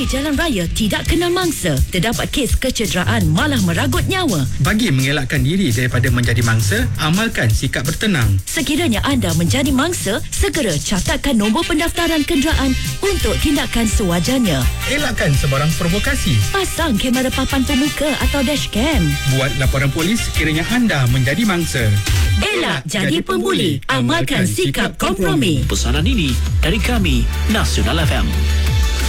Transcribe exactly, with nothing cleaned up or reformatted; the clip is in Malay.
jalan raya tidak kenal mangsa. Terdapat kes kecederaan malah meragut nyawa. Bagi mengelakkan diri daripada menjadi mangsa, amalkan sikap bertenang. Sekiranya anda menjadi mangsa, segera catatkan nombor pendaftaran kenderaan untuk tindakan sewajarnya. Elakkan sebarang provokasi. Pasang kamera papan pemuka atau dashcam. Buat laporan polis sekiranya anda menjadi mangsa. Elak jadi pembuli. Amalkan sikap kompromi. Pesanan ini dari kami, Nasional F M.